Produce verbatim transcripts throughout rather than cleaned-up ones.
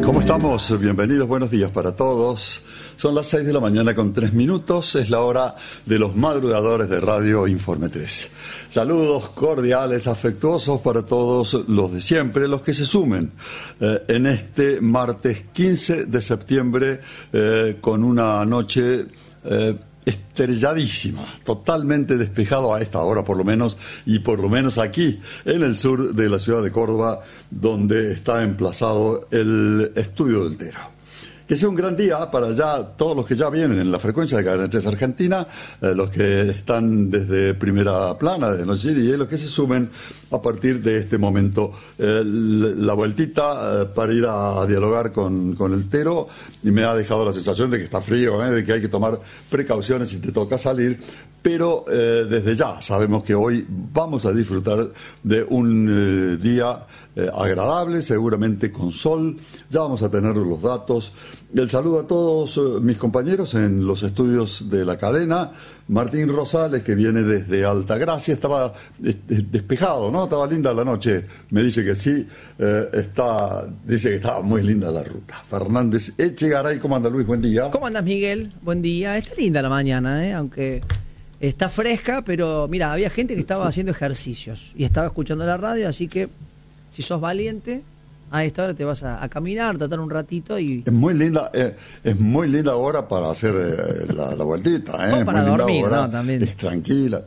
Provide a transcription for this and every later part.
¿Cómo estamos? Bienvenidos, buenos días para todos. Son las seis de la mañana con tres minutos, es la hora de los madrugadores de Radio Informe tres. Saludos cordiales, afectuosos para todos los de siempre, los que se sumen eh, en este martes quince de septiembre eh, con una noche eh, estrelladísima, totalmente despejado a esta hora por lo menos, y por lo menos aquí en el sur de la ciudad de Córdoba, donde está emplazado el estudio del Tero. Que sea un gran día para ya todos los que ya vienen en la frecuencia de Cadena tres Argentina, eh, los que están desde primera plana, de noche y día, y los que se sumen a partir de este momento. Eh, la vueltita eh, para ir a, a dialogar con, con el Tero, y me ha dejado la sensación de que está frío, eh, de que hay que tomar precauciones si te toca salir, pero eh, desde ya sabemos que hoy vamos a disfrutar de un eh, día eh, agradable, seguramente con sol. Ya vamos a tener los datos. El saludo a todos eh, mis compañeros en los estudios de la cadena. Martín Rosales, que viene desde Altagracia, estaba eh, despejado, ¿no? Estaba linda la noche, me dice que sí. Eh, está, dice que estaba muy linda la ruta. Fernández Echegaray, ¿cómo anda Luis? Buen día. ¿Cómo andas, Miguel? Buen día. Está linda la mañana, ¿eh? Aunque está fresca, pero mira, había gente que estaba haciendo ejercicios y estaba escuchando la radio, así que si sos valiente, a esta hora te vas a, a caminar, tratar un ratito y... Es muy linda, eh, es muy linda hora para hacer eh, la, la vueltita, ¿eh? O para muy linda dormir, hora, ¿no? También. Es tranquila.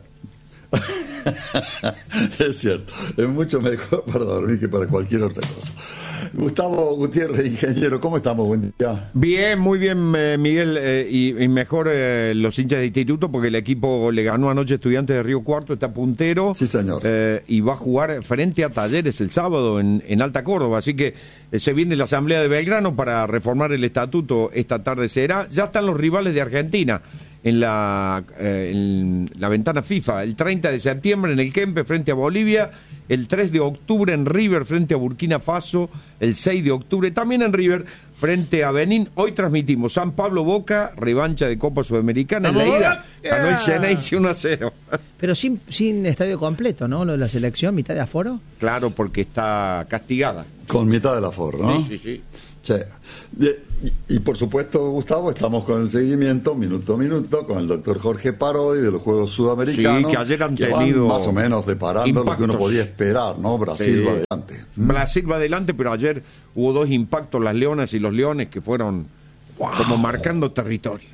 Es cierto, es mucho mejor para dormir que para cualquier otra cosa. Gustavo Gutiérrez, ingeniero, ¿cómo estamos? Buen día. Bien, muy bien, eh, Miguel, eh, y, y mejor eh, los hinchas de instituto, porque el equipo le ganó anoche a Estudiantes de Río Cuarto, está puntero. Sí, señor. Eh, y va a jugar frente a Talleres el sábado en, en Alta Córdoba, así que eh, se viene la asamblea de Belgrano para reformar el estatuto, esta tarde será. Ya están los rivales de Argentina en la, eh, en la ventana FIFA, el treinta de septiembre en el Kempe frente a Bolivia, el tres de octubre en River frente a Burkina Faso, el seis de octubre también en River frente a Benín. Hoy transmitimos San Pablo Boca, revancha de Copa Sudamericana. En la ida ganó el Xeneize uno a cero. Pero sin, sin estadio completo, ¿no? Lo de la selección, mitad de aforo. Claro, porque está castigada. Con mitad del aforo, ¿no? Sí, sí, sí. Sí. Y, y por supuesto, Gustavo, estamos con el seguimiento minuto a minuto con el doctor Jorge Parodi de los Juegos Sudamericanos. Sí, que ayer han que tenido van más o menos deparando impactos. Lo que uno podía esperar, ¿no? Brasil Sí. va adelante. Brasil va adelante, pero ayer hubo dos impactos, las Leonas y los Leones, que fueron wow. como marcando territorio.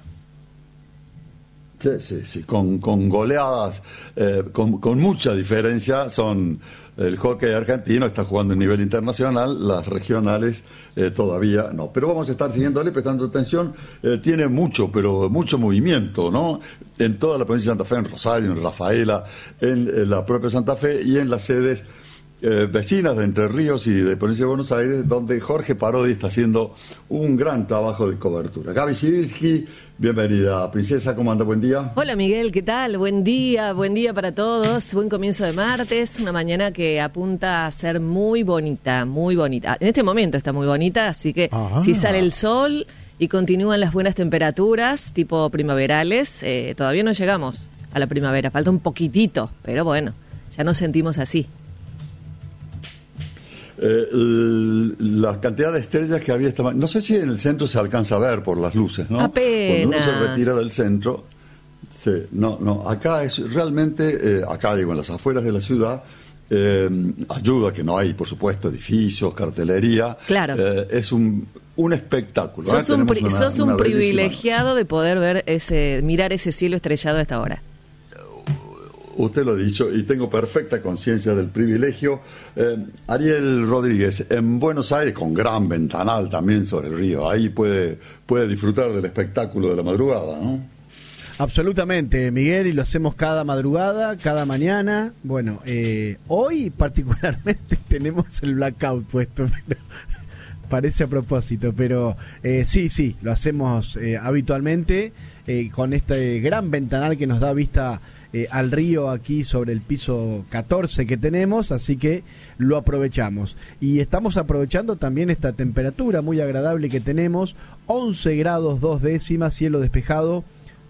Sí, sí, sí, con, con goleadas, eh, con, con mucha diferencia. Son el hockey argentino está jugando a nivel internacional, las regionales eh, todavía no. Pero vamos a estar siguiéndole, prestando atención. Eh, tiene mucho, pero mucho movimiento, ¿no? En toda la provincia de Santa Fe, en Rosario, en Rafaela, en, en la propia Santa Fe y en las sedes Eh, vecinas de Entre Ríos y de Provincia de Buenos Aires, donde Jorge Parodi está haciendo un gran trabajo de cobertura. Gaby Sibilski, bienvenida. Princesa, ¿cómo anda? Buen día. Hola Miguel, ¿qué tal? Buen día, buen día para todos. Buen comienzo de martes, una mañana que apunta a ser muy bonita, muy bonita. En este momento está muy bonita, así que Ajá. si sale el sol y continúan las buenas temperaturas, tipo primaverales, eh, todavía no llegamos a la primavera, falta un poquitito, pero bueno, ya nos sentimos así. Eh, la cantidad de estrellas que había esta mañana, no sé si en el centro se alcanza a ver por las luces, ¿no? Apenas. Cuando uno se retira del centro, sí, no, no, acá es realmente, eh, acá digo, en las afueras de la ciudad, eh, ayuda que no hay, por supuesto, edificios, cartelería. Claro. Eh, es un, un espectáculo. Sos ¿eh? un, pri- una, sos un una privilegiado de poder ver ese, mirar ese cielo estrellado a esta hora. Usted lo ha dicho y tengo perfecta conciencia del privilegio. Eh, Ariel Rodríguez, en Buenos Aires, con gran ventanal también sobre el río, ahí puede, puede disfrutar del espectáculo de la madrugada, ¿no? Absolutamente, Miguel, y lo hacemos cada madrugada, cada mañana. Bueno, eh, hoy particularmente tenemos el blackout puesto, pero parece a propósito, pero eh, sí, sí, lo hacemos eh, habitualmente eh, con este gran ventanal que nos da vista Eh, al río aquí sobre el piso catorce que tenemos, así que lo aprovechamos. Y estamos aprovechando también esta temperatura muy agradable que tenemos, once grados dos décimas, cielo despejado,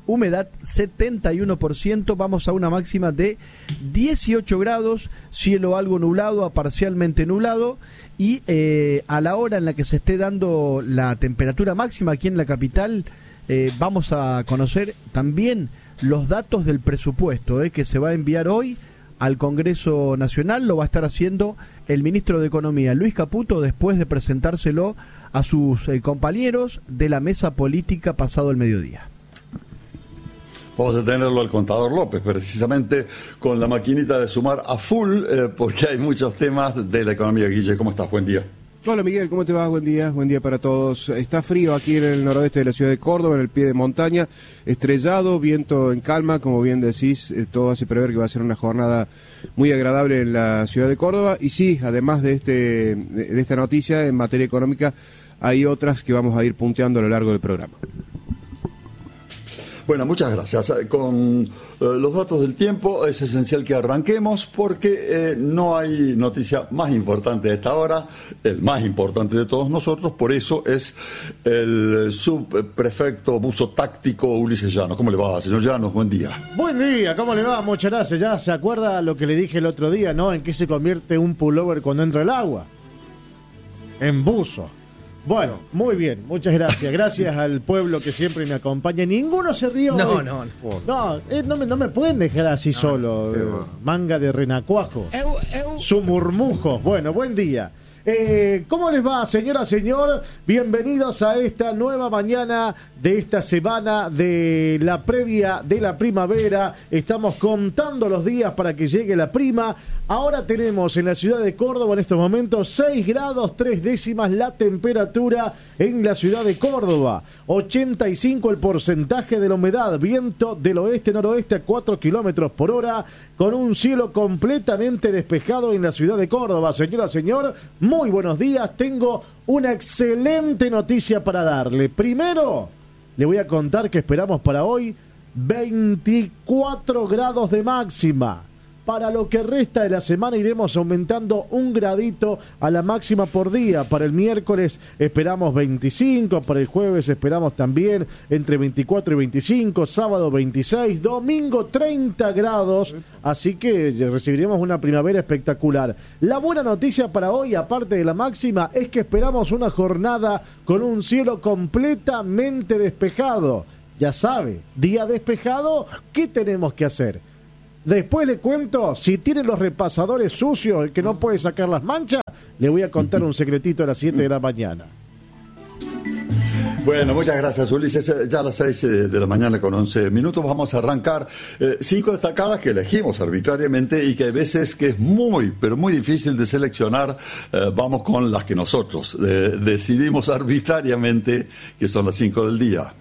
humedad setenta y uno por ciento, vamos a una máxima de dieciocho grados, cielo algo nublado a parcialmente nublado, y eh, a la hora en la que se esté dando la temperatura máxima aquí en la capital, eh, vamos a conocer también los datos del presupuesto eh, que se va a enviar hoy al Congreso Nacional. Lo va a estar haciendo el ministro de Economía, Luis Caputo, después de presentárselo a sus eh, compañeros de la mesa política pasado el mediodía. Vamos a tenerlo al contador López, precisamente con la maquinita de sumar a full, eh, porque hay muchos temas de la economía. Guille, ¿cómo estás? Buen día. Hola Miguel, ¿cómo te va? Buen día, buen día para todos. Está frío aquí en el noroeste de la ciudad de Córdoba, en el pie de montaña, estrellado, viento en calma, como bien decís, eh, todo hace prever que va a ser una jornada muy agradable en la ciudad de Córdoba. Y sí, además de, este, de, de esta noticia en materia económica, hay otras que vamos a ir punteando a lo largo del programa. Bueno, muchas gracias. Con eh, los datos del tiempo es esencial que arranquemos porque eh, no hay noticia más importante a esta hora, el más importante de todos nosotros, por eso es el subprefecto buzo táctico Ulises Llanos. ¿Cómo le va, señor Llanos? Buen día. Buen día, ¿cómo le va? Muchas gracias. Ya se acuerda lo que le dije el otro día, ¿no? ¿En qué se convierte un pullover cuando entra el agua? En buzo. Bueno, muy bien, muchas gracias. Gracias al pueblo que siempre me acompaña. Ninguno se rió. No, de... no, no. No, eh, no, me, no me pueden dejar así no, solo. Eh, manga de renacuajo. Eu, eu. Su murmujo. Bueno, buen día. Eh, ¿Cómo les va, señora, señor? Bienvenidos a esta nueva mañana de esta semana de la previa de la primavera. Estamos contando los días para que llegue la prima. Ahora tenemos en la ciudad de Córdoba en estos momentos seis grados tres décimas la temperatura en la ciudad de Córdoba. ochenta y cinco el porcentaje de la humedad, viento del oeste-noroeste a cuatro kilómetros por hora, con un cielo completamente despejado en la ciudad de Córdoba. Señora, señor, muy buenos días. Tengo una excelente noticia para darle. Primero, le voy a contar que esperamos para hoy veinticuatro grados de máxima. Para lo que resta de la semana iremos aumentando un gradito a la máxima por día. Para el miércoles esperamos veinticinco, para el jueves esperamos también entre veinticuatro y veinticinco, sábado veintiséis, domingo treinta grados, así que recibiremos una primavera espectacular. La buena noticia para hoy, aparte de la máxima, es que esperamos una jornada con un cielo completamente despejado. Ya sabe, día despejado, ¿qué tenemos que hacer? Después le cuento, si tiene los repasadores sucios, el que no puede sacar las manchas, le voy a contar un secretito a las siete de la mañana. Bueno, muchas gracias, Ulises. Ya a las seis de la mañana con once minutos vamos a arrancar eh, cinco destacadas que elegimos arbitrariamente y que hay veces que es muy, pero muy difícil de seleccionar. Eh, vamos con las que nosotros eh, decidimos arbitrariamente, que son las cinco del día.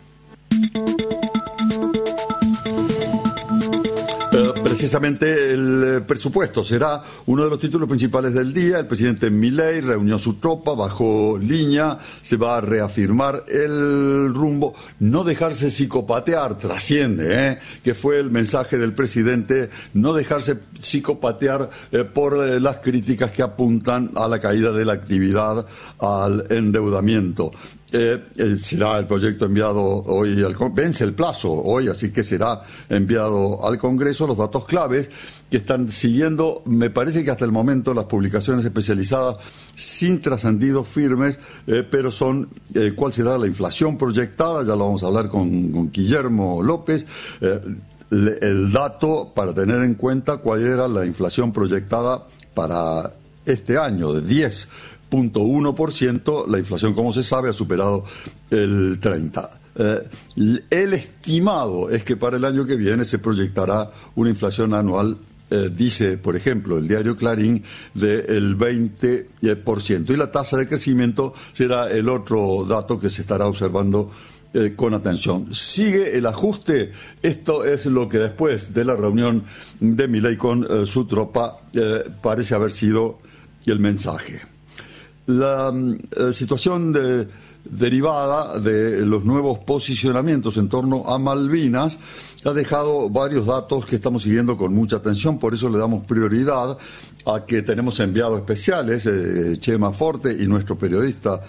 Precisamente el presupuesto será uno de los títulos principales del día. El presidente Milei reunió su tropa, bajó línea, se va a reafirmar el rumbo, no dejarse psicopatear, trasciende, ¿eh? que fue el mensaje del presidente, no dejarse psicopatear eh, por eh, las críticas que apuntan a la caída de la actividad, al endeudamiento. Eh, eh, será el proyecto enviado hoy al Congreso, vence el plazo hoy, así que será enviado al Congreso. Los datos claves que están siguiendo, me parece que hasta el momento las publicaciones especializadas sin trascendidos firmes, eh, pero son eh, cuál será la inflación proyectada, ya lo vamos a hablar con, con Guillermo López, eh, le, el dato para tener en cuenta cuál era la inflación proyectada para este año de diez punto uno por ciento, la inflación, como se sabe, ha superado el treinta por ciento. Eh, el estimado es que para el año que viene se proyectará una inflación anual, eh, dice, por ejemplo, el diario Clarín, del veinte por ciento. Y la tasa de crecimiento será el otro dato que se estará observando eh, con atención. Sigue el ajuste. Esto es lo que después de la reunión de Milei con eh, su tropa eh, parece haber sido el mensaje. La eh, situación de, derivada de los nuevos posicionamientos en torno a Malvinas ha dejado varios datos que estamos siguiendo con mucha atención, por eso le damos prioridad a que tenemos enviados especiales, eh, Chema Forte y nuestro periodista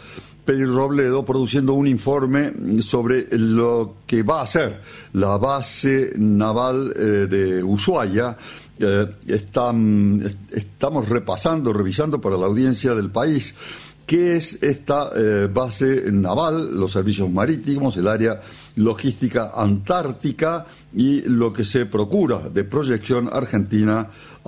Peri Robledo, produciendo un informe sobre lo que va a ser la base naval eh, de Ushuaia. Eh, están, estamos repasando, revisando para la audiencia del país qué es esta eh, base naval, los servicios marítimos, el área logística antártica y lo que se procura de proyección argentina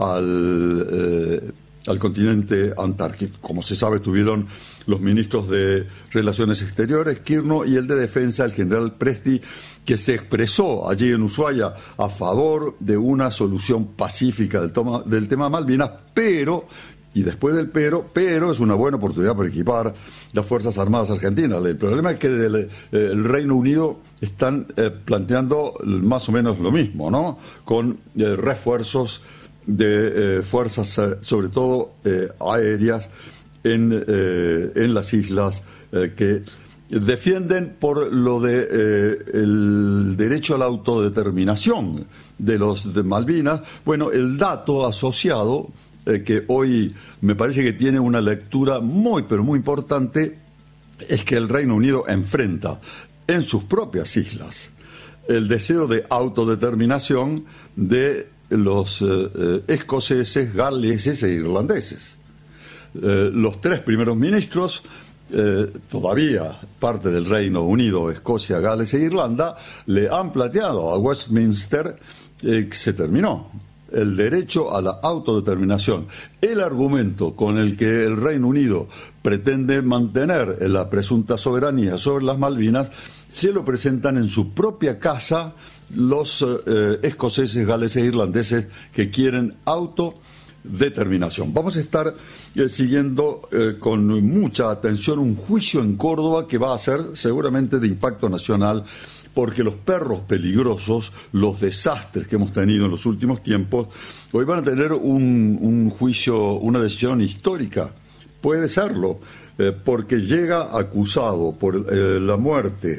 al, eh, al continente antártico. Como se sabe, estuvieron los ministros de Relaciones Exteriores, Kirchner, y el de Defensa, el general Presti, que se expresó allí en Ushuaia a favor de una solución pacífica del, toma, del tema Malvinas, pero... Y después del pero, pero es una buena oportunidad para equipar las Fuerzas Armadas Argentinas. El problema es que del, eh, el Reino Unido están eh, planteando más o menos lo mismo, ¿no? Con eh, refuerzos de eh, fuerzas, eh, sobre todo eh, aéreas, en, eh, en las islas eh, que defienden por lo de eh, el derecho a la autodeterminación de los de Malvinas. Bueno, el dato asociado, Eh, que hoy me parece que tiene una lectura muy, pero muy importante, es que el Reino Unido enfrenta en sus propias islas el deseo de autodeterminación de los eh, eh, escoceses, galeses e irlandeses. Eh, los tres primeros ministros, eh, todavía parte del Reino Unido, Escocia, Gales e Irlanda, le han planteado a Westminster eh, que se terminó el derecho a la autodeterminación. El argumento con el que el Reino Unido pretende mantener la presunta soberanía sobre las Malvinas se lo presentan en su propia casa los eh, escoceses, galeses e irlandeses que quieren autodeterminación. Vamos a estar eh, siguiendo eh, con mucha atención un juicio en Córdoba que va a ser seguramente de impacto nacional, porque los perros peligrosos, los desastres que hemos tenido en los últimos tiempos, hoy van a tener un, un juicio, una decisión histórica. Puede serlo, eh, porque llega acusado por eh, la muerte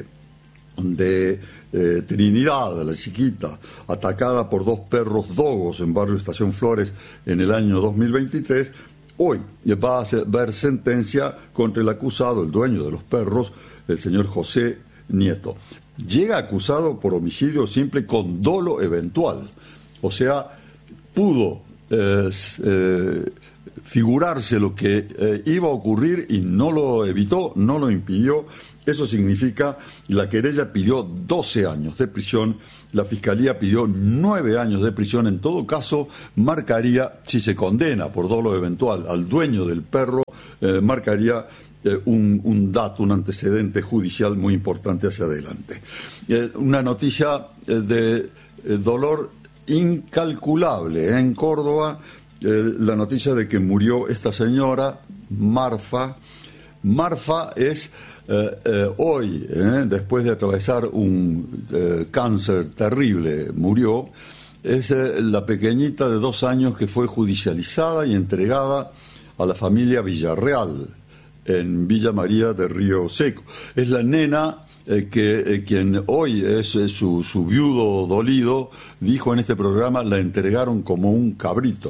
de eh, Trinidad, la chiquita, atacada por dos perros dogos en barrio Estación Flores en el año dos mil veintitrés. Hoy va a haber sentencia contra el acusado, el dueño de los perros, el señor José Nieto. Llega acusado por homicidio simple con dolo eventual. O sea, pudo eh, eh, figurarse lo que eh, iba a ocurrir y no lo evitó, no lo impidió. Eso significa, la querella pidió doce años de prisión, la Fiscalía pidió nueve años de prisión. En todo caso, marcaría, si se condena por dolo eventual al dueño del perro, eh, marcaría Eh, un, un dato, un antecedente judicial muy importante hacia adelante. Eh, una noticia eh, de eh, dolor incalculable eh, en Córdoba, eh, la noticia de que murió esta señora, Marfa. Marfa es eh, eh, hoy, eh, después de atravesar un eh, cáncer terrible, murió. Es eh, la pequeñita de dos años que fue judicializada y entregada a la familia Villarreal, en Villa María de Río Seco. Es la nena eh, que eh, quien hoy es eh, su, su viudo dolido, dijo en este programa, la entregaron como un cabrito.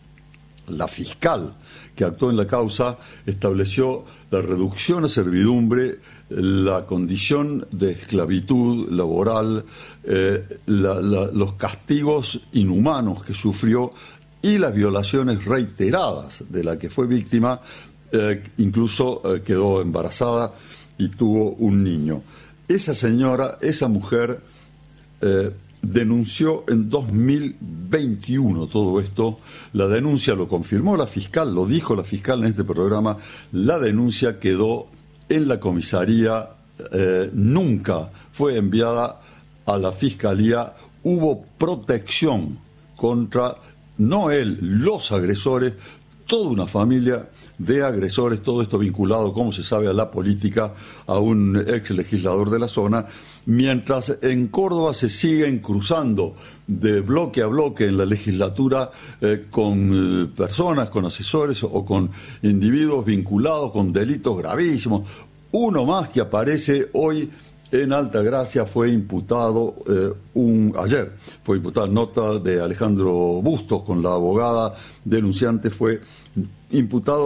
La fiscal que actuó en la causa estableció la reducción a servidumbre, la condición de esclavitud laboral, eh, la, la, los castigos inhumanos que sufrió y las violaciones reiteradas de la que fue víctima. Eh, incluso eh, quedó embarazada y tuvo un niño. Esa señora, esa mujer, eh, denunció en dos mil veintiuno todo esto. La denuncia lo confirmó la fiscal, lo dijo la fiscal en este programa. La denuncia quedó en la comisaría, eh, nunca fue enviada a la fiscalía. Hubo protección contra, no él, los agresores, toda una familia de agresores, todo esto vinculado, como se sabe, a la política, a un ex legislador de la zona, mientras en Córdoba se siguen cruzando de bloque a bloque en la legislatura eh, con eh, personas, con asesores o con individuos vinculados con delitos gravísimos. Uno más que aparece hoy en Altagracia fue imputado eh, un ayer, fue imputada nota de Alejandro Bustos con la abogada denunciante, fue imputado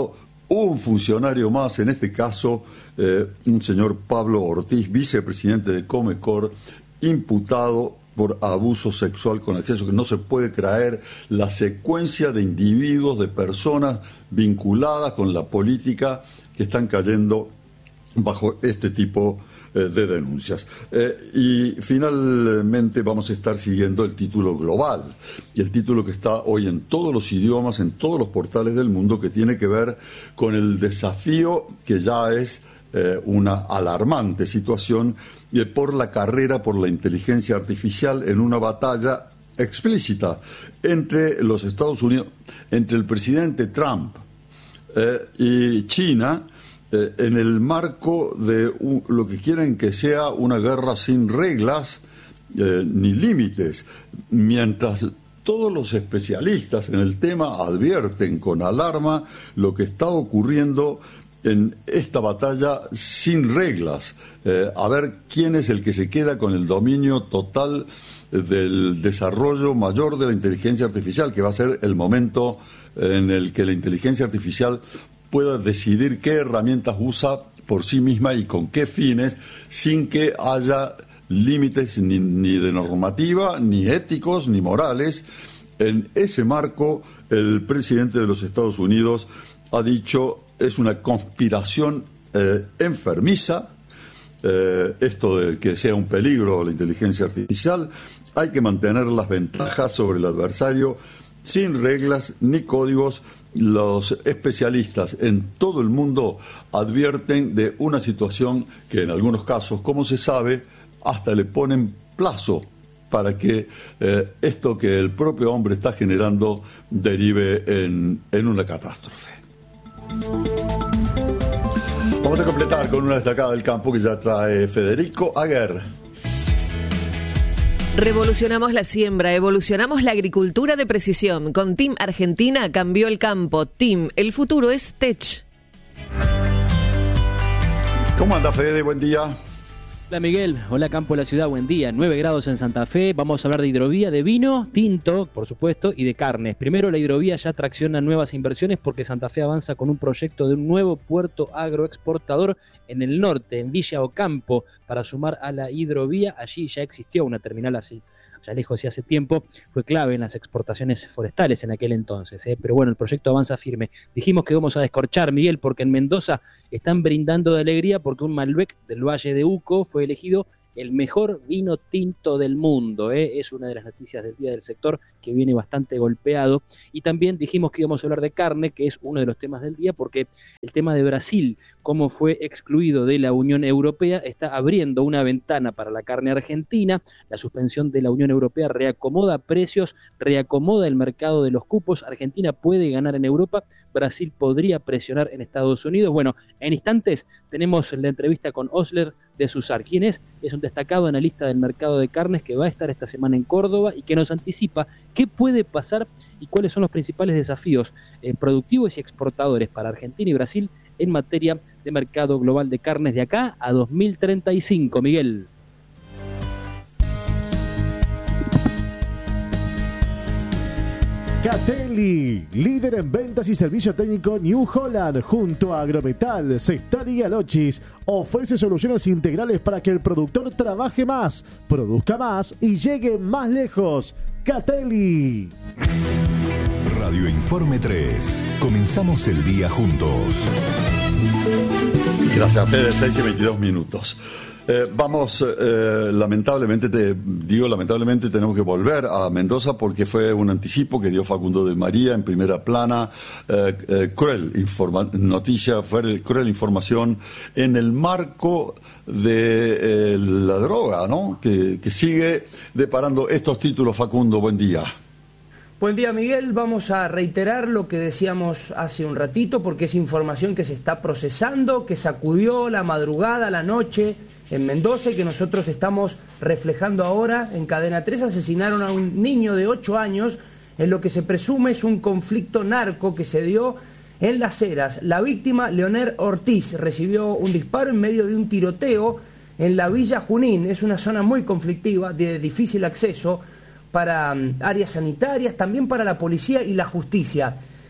un funcionario más, en este caso eh, un señor Pablo Ortiz, vicepresidente de Comecor, imputado por abuso sexual con exceso, que no se puede creer la secuencia de individuos, de personas vinculadas con la política que están cayendo bajo este tipo eh, de denuncias. Eh, y finalmente vamos a estar siguiendo el título global, y el título que está hoy en todos los idiomas, en todos los portales del mundo, que tiene que ver con el desafío que ya es eh, una alarmante situación eh, por la carrera por la inteligencia artificial en una batalla explícita entre los Estados Unidos, entre el presidente Trump eh, y China, eh, en el marco de un, lo que quieren que sea una guerra sin reglas eh, ni límites, mientras todos los especialistas en el tema advierten con alarma lo que está ocurriendo en esta batalla sin reglas, eh, a ver quién es el que se queda con el dominio total del desarrollo mayor de la inteligencia artificial, que va a ser el momento en el que la inteligencia artificial pueda decidir qué herramientas usa por sí misma y con qué fines, sin que haya límites ni, ni de normativa, ni éticos, ni morales. En ese marco, el presidente de los Estados Unidos ha dicho: es una conspiración eh, enfermiza, eh, esto de que sea un peligro la inteligencia artificial. Hay que mantener las ventajas sobre el adversario sin reglas ni códigos. Los especialistas en todo el mundo advierten de una situación que en algunos casos, como se sabe, hasta le ponen plazo para que eh, esto que el propio hombre está generando derive en, en una catástrofe. Vamos a completar con una destacada del campo que ya trae Federico Aguer. Revolucionamos la siembra, evolucionamos la agricultura de precisión. Con Team Argentina cambió el campo. Team, el futuro es Tech. ¿Cómo anda, Fede? Buen día. Hola, Miguel. Hola, campo de la ciudad. Buen día. nueve grados en Santa Fe. Vamos a hablar de hidrovía, de vino, tinto, por supuesto, y de carnes. Primero, la hidrovía ya tracciona nuevas inversiones porque Santa Fe avanza con un proyecto de un nuevo puerto agroexportador en el norte, en Villa Ocampo, para sumar a la hidrovía. Allí ya existió una terminal así, ya lejos y hace tiempo, fue clave en las exportaciones forestales en aquel entonces, ¿eh? Pero bueno, el proyecto avanza firme. Dijimos que vamos a descorchar, Miguel, porque en Mendoza están brindando de alegría porque un Malbec del Valle de Uco fue elegido el mejor vino tinto del mundo, ¿eh? Es una de las noticias del día del sector que viene bastante golpeado. Y también dijimos que íbamos a hablar de carne, que es uno de los temas del día, porque el tema de Brasil, cómo fue excluido de la Unión Europea, está abriendo una ventana para la carne argentina. La suspensión de la Unión Europea reacomoda precios, reacomoda el mercado de los cupos. Argentina puede ganar en Europa, Brasil podría presionar en Estados Unidos. Bueno, en instantes tenemos la entrevista con Osler de Susar, quien es, es un destacado analista del mercado de carnes que va a estar esta semana en Córdoba y que nos anticipa qué puede pasar y cuáles son los principales desafíos eh, productivos y exportadores para Argentina y Brasil en materia de mercado global de carnes de acá a dos mil treinta y cinco, Miguel. Catelli, líder en ventas y servicio técnico New Holland, junto a Agrometal, Sestari y Alochis, ofrece soluciones integrales para que el productor trabaje más, produzca más y llegue más lejos. Catelli. Radio Informe tres. Comenzamos el día juntos. Gracias, Fede. seis y veintidós minutos. Eh, vamos, eh, lamentablemente, te digo lamentablemente, tenemos que volver a Mendoza porque fue un anticipo que dio Facundo de María en primera plana, eh, eh, cruel informa- noticia, fue cruel información en el marco de eh, la droga, ¿no? Que, que sigue deparando estos títulos. Facundo, buen día. Buen día, Miguel. Vamos a reiterar lo que decíamos hace un ratito porque es información que se está procesando, que sacudió la madrugada, la noche en Mendoza y que nosotros estamos reflejando ahora. En Cadena tres asesinaron a un niño de ocho años en lo que se presume es un conflicto narco que se dio en Las Heras. La víctima, Leonel Ortiz, recibió un disparo en medio de un tiroteo en la Villa Junín. Es una zona muy conflictiva, de difícil acceso para um, áreas sanitarias, también para la policía y la justicia.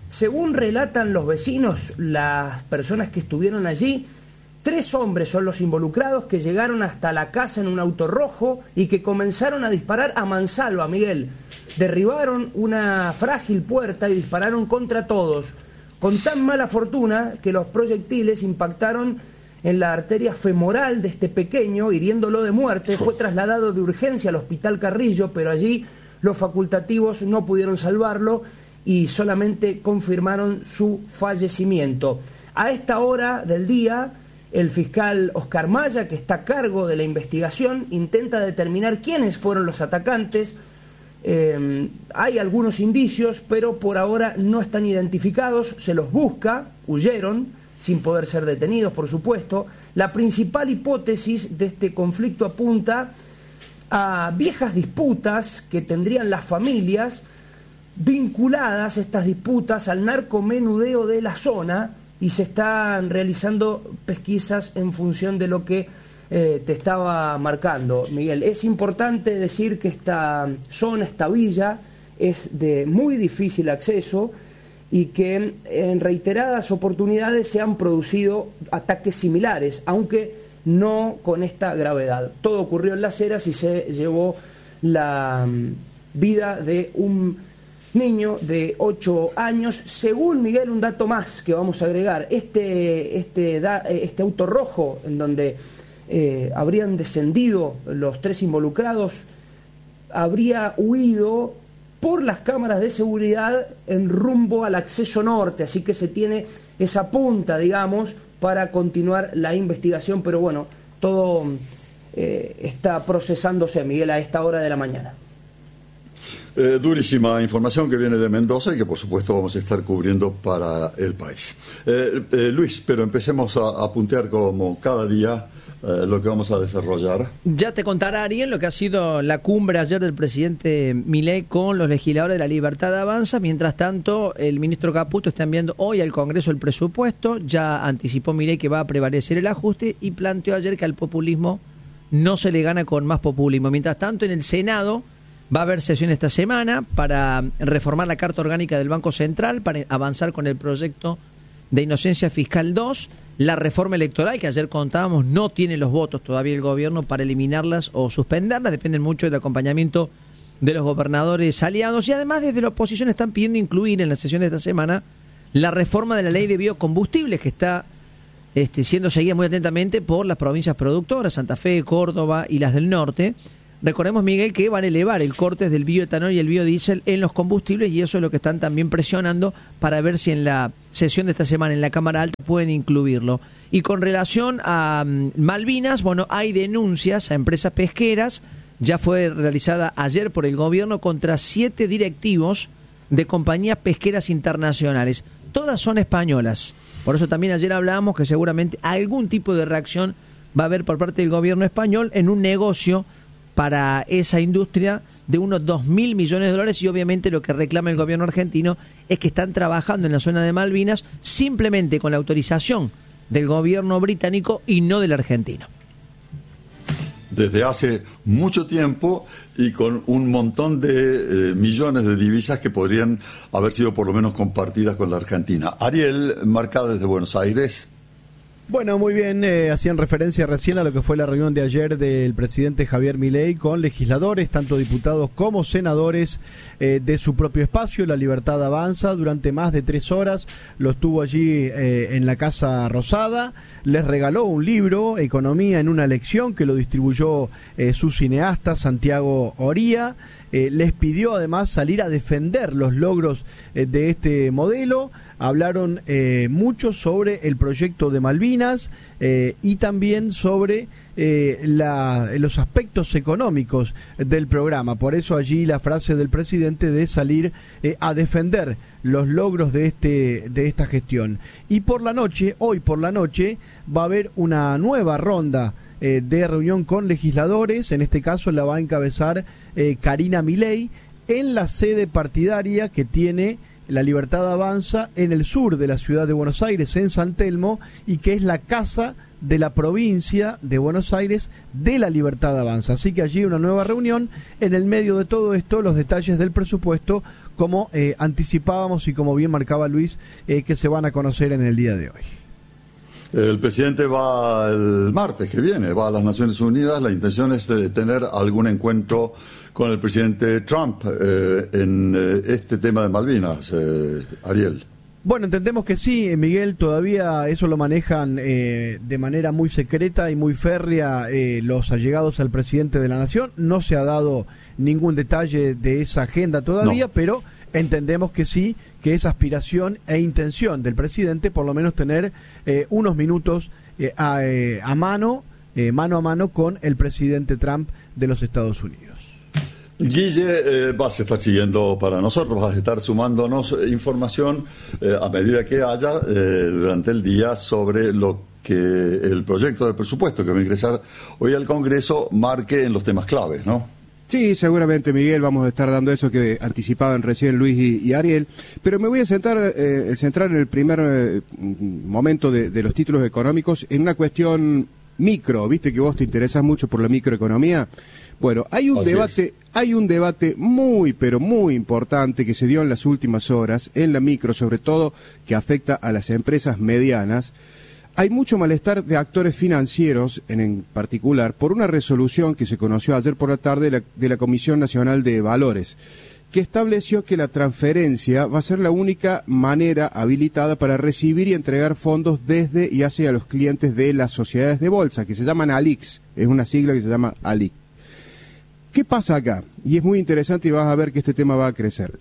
Según relatan los vecinos, las personas que estuvieron allí, tres hombres son los involucrados que llegaron hasta la casa en un auto rojo y que comenzaron a disparar a mansalva, Miguel. Derribaron una frágil puerta y dispararon contra todos, con tan mala fortuna que los proyectiles impactaron en la arteria femoral de este pequeño, hiriéndolo de muerte. Fue trasladado de urgencia al Hospital Carrillo, pero allí los facultativos no pudieron salvarlo y solamente confirmaron su fallecimiento. A esta hora del día, el fiscal Oscar Maya, que está a cargo de la investigación, intenta determinar quiénes fueron los atacantes. Eh, hay algunos indicios, pero por ahora no están identificados, se los busca, huyeron, sin poder ser detenidos, por supuesto. La principal hipótesis de este conflicto apunta a viejas disputas que tendrían las familias, vinculadas estas disputas al narcomenudeo de la zona, y se están realizando pesquisas en función de lo que eh, te estaba marcando, Miguel. Es importante decir que esta zona, esta villa, es de muy difícil acceso y que en reiteradas oportunidades se han producido ataques similares, aunque no con esta gravedad. Todo ocurrió en Las Heras y se llevó la vida de un niño de ocho años. Según Miguel, un dato más que vamos a agregar, este, este, este auto rojo en donde eh, habrían descendido los tres involucrados habría huido por las cámaras de seguridad en rumbo al acceso norte, así que se tiene esa punta, digamos, para continuar la investigación, pero bueno, todo eh, está procesándose, Miguel, a esta hora de la mañana. Eh, durísima información que viene de Mendoza y que por supuesto vamos a estar cubriendo para el país. Eh, eh, Luis, pero empecemos a, a puntear como cada día eh, lo que vamos a desarrollar. Ya te contará Ariel lo que ha sido la cumbre ayer del presidente Milei con los legisladores de La Libertad Avanza. Mientras tanto, el ministro Caputo está enviando hoy al Congreso el presupuesto. Ya anticipó Milei que va a prevalecer el ajuste y planteó ayer que al populismo no se le gana con más populismo. Mientras tanto, en el Senado va a haber sesión esta semana para reformar la Carta Orgánica del Banco Central, para avanzar con el proyecto de Inocencia Fiscal dos, la reforma electoral, que ayer contábamos, no tiene los votos todavía el gobierno para eliminarlas o suspenderlas, dependen mucho del acompañamiento de los gobernadores aliados, y además desde la oposición están pidiendo incluir en la sesión de esta semana la reforma de la ley de biocombustibles, que está este, siendo seguida muy atentamente por las provincias productoras, Santa Fe, Córdoba y las del norte. Recordemos, Miguel, que van a elevar el corte del bioetanol y el biodiesel en los combustibles, y eso es lo que están también presionando para ver si en la sesión de esta semana en la Cámara Alta pueden incluirlo. Y con relación a um, Malvinas, bueno, hay denuncias a empresas pesqueras, ya fue realizada ayer por el gobierno contra siete directivos de compañías pesqueras internacionales. Todas son españolas. Por eso también ayer hablábamos que seguramente algún tipo de reacción va a haber por parte del gobierno español en un negocio para esa industria de unos dos mil millones de dólares, y obviamente lo que reclama el gobierno argentino es que están trabajando en la zona de Malvinas simplemente con la autorización del gobierno británico y no del argentino. Desde hace mucho tiempo y con un montón de eh, millones de divisas que podrían haber sido por lo menos compartidas con la Argentina. Ariel, marca desde Buenos Aires. Bueno, muy bien, eh, hacían referencia recién a lo que fue la reunión de ayer del presidente Javier Milei con legisladores, tanto diputados como senadores eh, de su propio espacio, La Libertad Avanza, durante más de tres horas. Lo estuvo allí eh, en la Casa Rosada, les regaló un libro, Economía en una lección, que lo distribuyó eh, su cineasta Santiago Oría. Eh, les pidió además salir a defender los logros eh, de este modelo. Hablaron eh, mucho sobre el proyecto de Malvinas eh, y también sobre eh, la, los aspectos económicos del programa. Por eso allí la frase del presidente de salir eh, a defender los logros de este de esta gestión. Y por la noche, hoy por la noche, va a haber una nueva ronda eh, de reunión con legisladores. En este caso la va a encabezar eh, Karina Milei en la sede partidaria que tiene La Libertad Avanza en el sur de la ciudad de Buenos Aires, en San Telmo, y que es la casa de la provincia de Buenos Aires de La Libertad Avanza. Así que allí una nueva reunión. En el medio de todo esto, los detalles del presupuesto como eh, anticipábamos y como bien marcaba Luis, eh, que se van a conocer en el día de hoy. El presidente va el martes que viene, va a las Naciones Unidas. La intención es de tener algún encuentro con el presidente Trump eh, en eh, este tema de Malvinas, eh, Ariel. Bueno, entendemos que sí, Miguel, todavía eso lo manejan eh, de manera muy secreta y muy férrea eh, los allegados al presidente de la Nación. No se ha dado ningún detalle de esa agenda todavía, no. Pero entendemos que sí, que es aspiración e intención del presidente por lo menos tener eh, unos minutos eh, a, eh, a mano, eh, mano a mano con el presidente Trump de los Estados Unidos. Guille, eh, vas a estar siguiendo para nosotros, vas a estar sumándonos información eh, a medida que haya eh, durante el día sobre lo que el proyecto de presupuesto que va a ingresar hoy al Congreso marque en los temas claves, ¿no? Sí, seguramente, Miguel, vamos a estar dando eso que anticipaban recién Luis y, y Ariel, pero me voy a centrar, eh, centrar en el primer eh, momento de, de los títulos económicos en una cuestión micro, viste que vos te interesás mucho por la microeconomía. Bueno, hay un Así debate, es. hay un debate muy, pero muy importante que se dio en las últimas horas, en la micro sobre todo, que afecta a las empresas medianas. Hay mucho malestar de actores financieros, en, en particular, por una resolución que se conoció ayer por la tarde de la, de la Comisión Nacional de Valores, que estableció que la transferencia va a ser la única manera habilitada para recibir y entregar fondos desde y hacia los clientes de las sociedades de bolsa, que se llaman A L I Cs, es una sigla que se llama A L I C. ¿Qué pasa acá? Y es muy interesante y vas a ver que este tema va a crecer.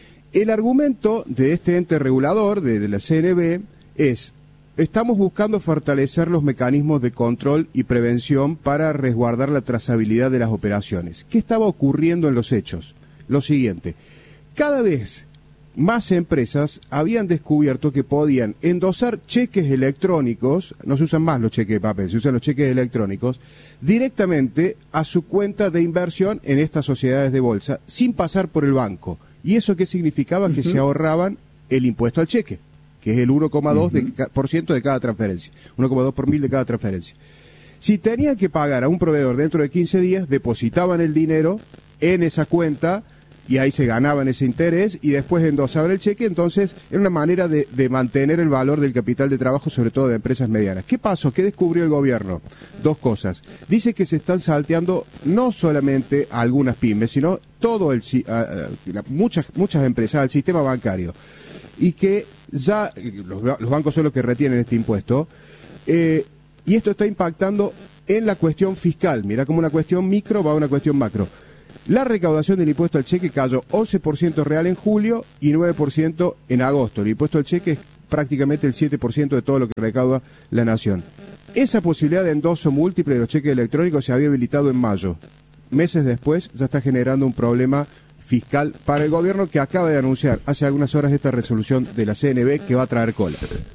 El argumento de este ente regulador, de, de la C N B, es: estamos buscando fortalecer los mecanismos de control y prevención para resguardar la trazabilidad de las operaciones. ¿Qué estaba ocurriendo en los hechos? Lo siguiente: cada vez más empresas habían descubierto que podían endosar cheques electrónicos, no se usan más los cheques de papel, se usan los cheques electrónicos, directamente a su cuenta de inversión en estas sociedades de bolsa, sin pasar por el banco. ¿Y eso qué significaba? Uh-huh. Que se ahorraban el impuesto al cheque, que es el uno coma dos por ciento uh-huh. de, de cada transferencia, uno coma dos por mil de cada transferencia. Si tenían que pagar a un proveedor dentro de quince días, depositaban el dinero en esa cuenta y ahí se ganaban ese interés y después endosaban el cheque. Entonces era una manera de, de mantener el valor del capital de trabajo, sobre todo de empresas medianas. ¿Qué pasó? ¿Qué descubrió el gobierno? Dos cosas. Dice que se están salteando no solamente a algunas pymes, sino todo el a, a, muchas muchas empresas, al sistema bancario, y que ya los, los bancos son los que retienen este impuesto, eh, y esto está impactando en la cuestión fiscal. Mira, como una cuestión micro va a una cuestión macro. La recaudación del impuesto al cheque cayó once por ciento real en julio y nueve por ciento en agosto. El impuesto al cheque es prácticamente el siete por ciento de todo lo que recauda la nación. Esa posibilidad de endoso múltiple de los cheques electrónicos se había habilitado en mayo. Meses después ya está generando un problema fiscal para el gobierno, que acaba de anunciar hace algunas horas esta resolución de la C N B que va a traer cola.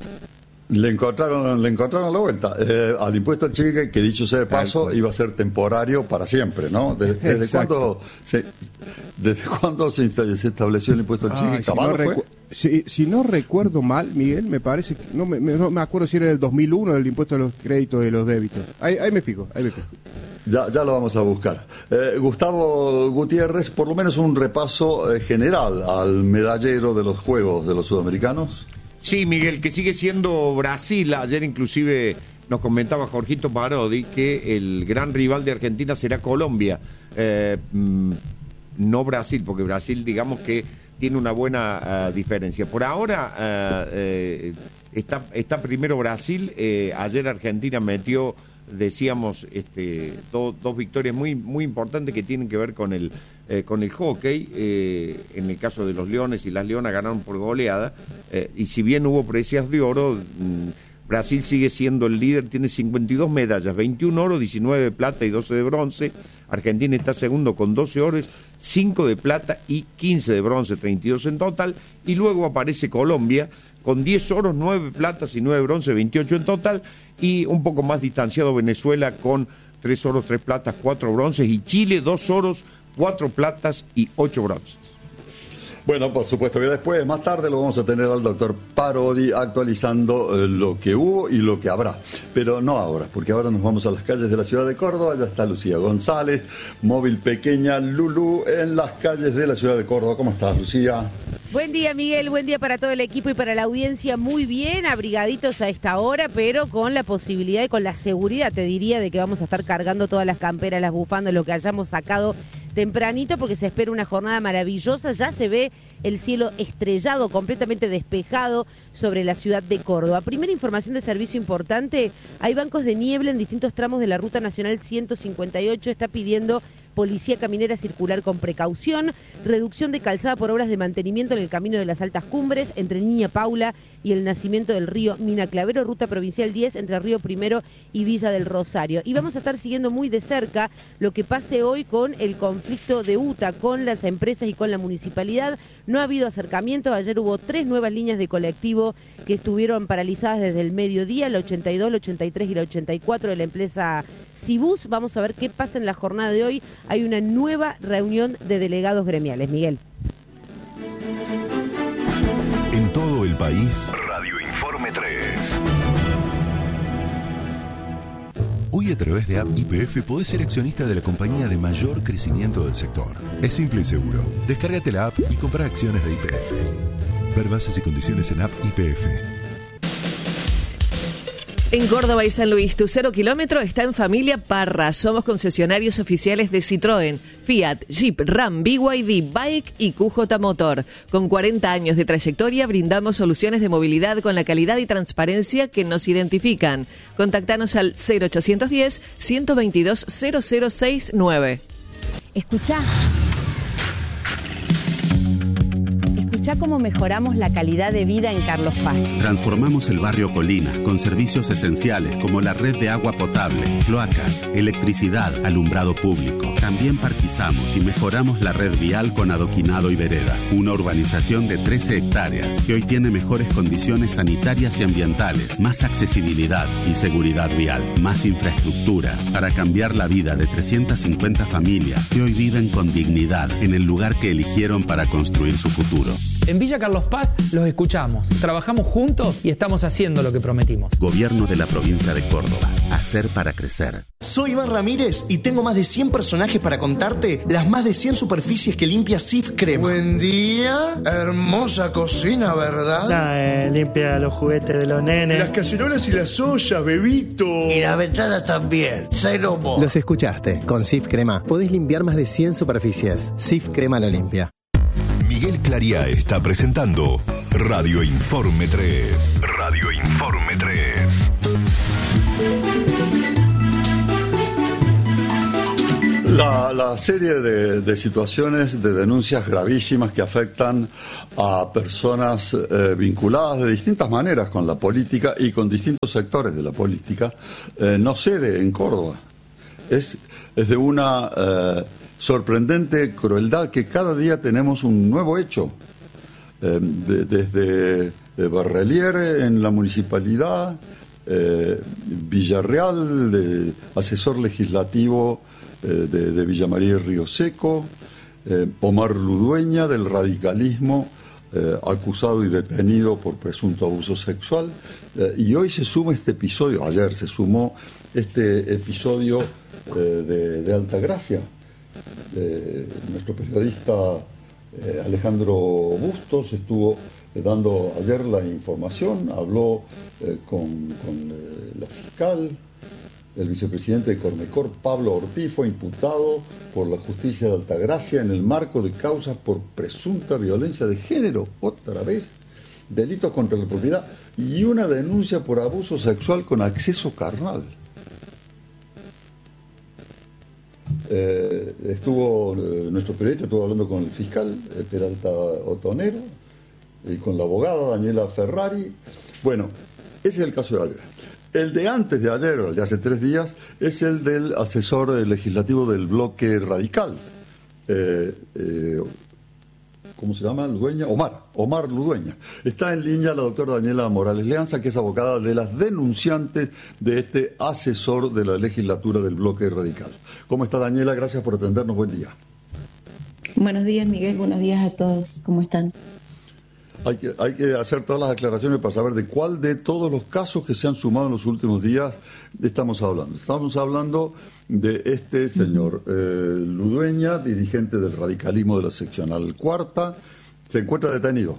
Le encontraron, le encontraron la vuelta eh, al impuesto al cheque, que dicho sea de paso iba a ser temporario para siempre, ¿no? ¿Desde, desde cuándo se, desde cuándo se, se estableció el impuesto al cheque? Si no, fue? recu- si, si no recuerdo mal, Miguel, me parece que no me, no me acuerdo si era del dos mil uno el impuesto a los créditos y los débitos. Ahí, ahí me fijo, ahí me fijo. Ya, ya lo vamos a buscar. Eh, Gustavo Gutiérrez, por lo menos un repaso eh, general al medallero de los Juegos de los Sudamericanos. Sí, Miguel, que sigue siendo Brasil. Ayer inclusive nos comentaba Jorgito Parodi que el gran rival de Argentina será Colombia, eh, no Brasil, porque Brasil digamos que tiene una buena uh, diferencia. Por ahora uh, eh, está, está primero Brasil. eh, ayer Argentina metió, decíamos, este, do, dos victorias muy muy importantes que tienen que ver con el eh, con el hockey. Eh, en el caso de los Leones y las Leonas ganaron por goleada, eh, y si bien hubo preseas de oro, mmm, Brasil sigue siendo el líder, tiene cincuenta y dos medallas, veintiún oro, diecinueve de plata y doce de bronce. Argentina está segundo con doce oros, cinco de plata y quince de bronce, treinta y dos en total. Y luego aparece Colombia con diez oros, nueve platas y nueve bronce, veintiocho en total. Y un poco más distanciado Venezuela con tres oros, tres platas, cuatro bronces. Y Chile, dos oros, cuatro platas y ocho bronces. Bueno, por supuesto que después, más tarde, lo vamos a tener al doctor Parodi actualizando eh, lo que hubo y lo que habrá. Pero no ahora, porque ahora nos vamos a las calles de la ciudad de Córdoba. Ya está Lucía González, móvil pequeña Lulú, en las calles de la ciudad de Córdoba. ¿Cómo estás, Lucía? Buen día, Miguel, buen día para todo el equipo y para la audiencia. Muy bien, abrigaditos a esta hora, pero con la posibilidad y con la seguridad, te diría, de que vamos a estar cargando todas las camperas, las bufandas, lo que hayamos sacado tempranito, porque se espera una jornada maravillosa. Ya se ve el cielo estrellado, completamente despejado sobre la ciudad de Córdoba. Primera información de servicio importante: hay bancos de niebla en distintos tramos de la Ruta Nacional ciento cincuenta y ocho. Está pidiendo Policía Caminera circular con precaución. Reducción de calzada por obras de mantenimiento en el camino de las Altas Cumbres, entre Niña Paula y el nacimiento del río Mina Clavero. Ruta Provincial diez, entre Río Primero y Villa del Rosario. Y vamos a estar siguiendo muy de cerca lo que pase hoy con el conflicto de U T A, con las empresas y con la municipalidad. No ha habido acercamiento. Ayer hubo tres nuevas líneas de colectivo que estuvieron paralizadas desde el mediodía, la ochenta y dos, la ochenta y tres y la ochenta y cuatro de la empresa Cibus. Vamos a ver qué pasa en la jornada de hoy. Hay una nueva reunión de delegados gremiales. Miguel. En todo el país, Radio Informe tres. Hoy, a través de App Y P F, podés ser accionista de la compañía de mayor crecimiento del sector. Es simple y seguro. Descárgate la app y compra acciones de Y P F. Ver bases y condiciones en App Y P F. En Córdoba y San Luis, tu cero kilómetro está en Familia Parra. Somos concesionarios oficiales de Citroën, Fiat, Jeep, Ram, B Y D, Bike y Q J Motor. Con cuarenta años de trayectoria, brindamos soluciones de movilidad con la calidad y transparencia que nos identifican. Contactanos al cero ochocientos diez, ciento veintidós, cero cero sesenta y nueve. Escuchá. Escuchá cómo mejoramos la calidad de vida en Carlos Paz. Transformamos el barrio Colina con servicios esenciales como la red de agua potable, cloacas, electricidad, alumbrado público. También parquizamos y mejoramos la red vial con adoquinado y veredas. Una urbanización de trece hectáreas que hoy tiene mejores condiciones sanitarias y ambientales, más accesibilidad y seguridad vial, más infraestructura para cambiar la vida de trescientas cincuenta familias que hoy viven con dignidad en el lugar que eligieron para construir su futuro. En Villa Carlos Paz los escuchamos, trabajamos juntos y estamos haciendo lo que prometimos. Gobierno de la provincia de Córdoba. Hacer para crecer. Soy Iván Ramírez y tengo más de cien personajes para contarte las más de cien superficies que limpia Sif Crema. Buen día, hermosa cocina, ¿verdad? Nah, eh, limpia los juguetes de los nenes. Las cacerolas y las ollas, bebito. Y la ventana también, cero mo. Los escuchaste, con Sif Crema podés limpiar más de cien superficies. Sif Crema lo limpia. Miguel Claría está presentando Radio Informe tres. Radio Informe tres. La, la serie de, de situaciones, de denuncias gravísimas que afectan a personas eh, vinculadas de distintas maneras con la política y con distintos sectores de la política, eh, no cede en Córdoba. Es, es de una eh, sorprendente crueldad que cada día tenemos un nuevo hecho. Eh, de, desde eh, Barrelier en la municipalidad, eh, Villarreal, de asesor legislativo eh, de, de Villa María y Río Seco, eh, Omar Ludueña del radicalismo, eh, acusado y detenido por presunto abuso sexual, eh, y hoy se suma este episodio, ayer se sumó este episodio eh, de, de Altagracia. Eh, nuestro periodista eh, Alejandro Bustos estuvo eh, dando ayer la información, habló eh, con, con eh, la fiscal, el vicepresidente de Cormecor, Pablo Ortiz, fue imputado por la justicia de Altagracia en el marco de causas por presunta violencia de género, otra vez, delitos contra la propiedad y una denuncia por abuso sexual con acceso carnal. Eh, estuvo eh, nuestro periodista estuvo hablando con el fiscal eh, Peralta Otonero y con la abogada Daniela Ferrari. Bueno, ese es el caso de ayer. El de antes de ayer, o el de hace tres días, es el del asesor legislativo del bloque radical. Eh, eh, ¿Cómo se llama? Ludueña. Omar, Omar Ludueña. Está en línea la doctora Daniela Morales Leanza, que es abogada de las denunciantes de este asesor de la legislatura del bloque radical. ¿Cómo está, Daniela? Gracias por atendernos. Buen día. Buenos días, Miguel. Buenos días a todos. ¿Cómo están? Hay que, hay que hacer todas las aclaraciones para saber de cuál de todos los casos que se han sumado en los últimos días estamos hablando. Estamos hablando de este señor eh, Ludueña, dirigente del radicalismo de la seccional cuarta, se encuentra detenido.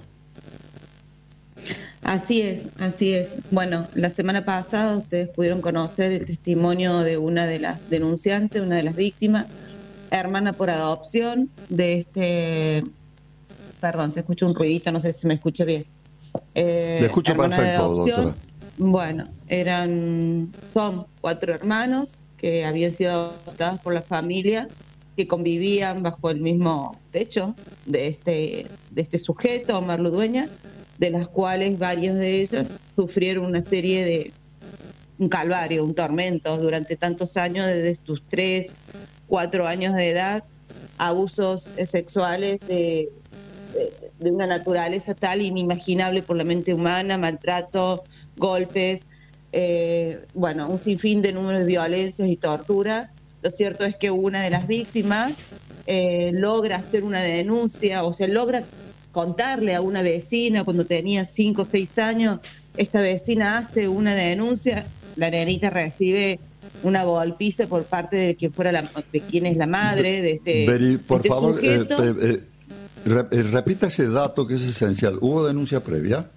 Así es, así es. Bueno, la semana pasada ustedes pudieron conocer el testimonio de una de las denunciantes, una de las víctimas, hermana por adopción de este... Perdón, se escucha un ruidito, no sé si me escucha bien. Eh, Le escucho perfecto, doctora. Bueno, eran, son cuatro hermanos que habían sido adoptados por la familia, que convivían bajo el mismo techo de este, de este sujeto, Omar Ludueña, de las cuales varios de ellos sufrieron una serie de, un calvario, un tormento durante tantos años, desde tus tres, cuatro años de edad, abusos sexuales de, de, de una naturaleza tal inimaginable por la mente humana, maltrato, golpes, eh, bueno, un sinfín de números de violencias y tortura. Lo cierto es que una de las víctimas eh, logra hacer una denuncia, o sea, logra contarle a una vecina cuando tenía cinco o seis años. Esta vecina hace una denuncia, la nenita recibe una golpiza por parte de quien fuera la, de quien es la madre de este, Beri, por de este favor, eh, sujeto. eh, eh, re- repita ese dato que es esencial. ¿Hubo denuncia previa?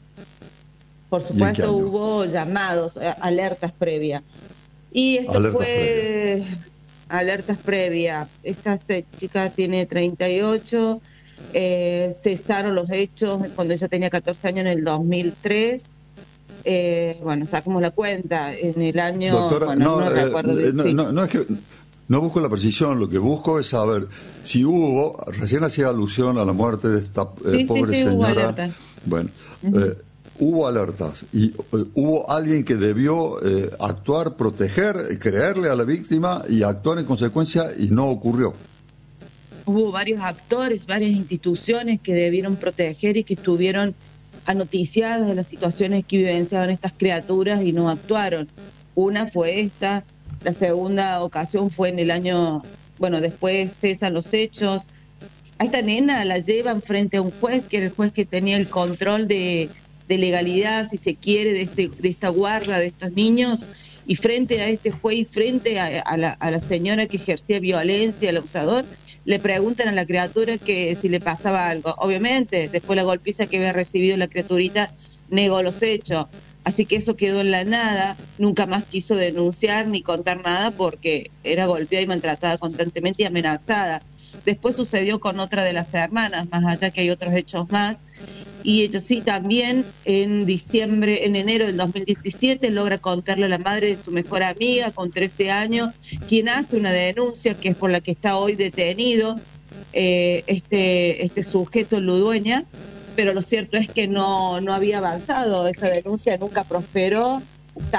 Por ¿Y en qué supuesto año? hubo llamados, eh, alertas previas. Y esto Alertas fue alertas previas. Esta se- chica tiene treinta y ocho, eh, cesaron los hechos cuando ella tenía catorce años en el dos mil tres. Eh, bueno, sacamos la cuenta, en el año... Doctora, bueno, no, no eh, recuerdo bien, no, sí. no, no es que no busco la precisión, lo que busco es saber si hubo, recién hacía alusión a la muerte de esta eh, Sí, sí, pobre sí, hubo señora. alerta. Bueno, eh, hubo alertas y eh, hubo alguien que debió eh, actuar, proteger, creerle a la víctima y actuar en consecuencia y no ocurrió. Hubo varios actores, varias instituciones que debieron proteger y que estuvieron anoticiadas de las situaciones que vivenciaban estas criaturas y no actuaron. Una fue esta, la segunda ocasión fue en el año, bueno, después cesan los hechos. A esta nena la llevan frente a un juez, que era el juez que tenía el control de, de legalidad, si se quiere, de, este, de esta guarda de estos niños, y frente a este juez y frente a, a, la, a la señora que ejercía violencia, al abusador, le preguntan a la criatura que si le pasaba algo. Obviamente, después la golpiza que había recibido la criaturita, negó los hechos. Así que eso quedó en la nada, nunca más quiso denunciar ni contar nada porque era golpeada y maltratada constantemente y amenazada. Después sucedió con otra de las hermanas, más allá que hay otros hechos más. Y ella sí también en diciembre, en enero del dos mil diecisiete logra contarle a la madre de su mejor amiga con trece años, quien hace una denuncia que es por la que está hoy detenido eh, este, este sujeto Ludueña, pero lo cierto es que no, no había avanzado, esa denuncia nunca prosperó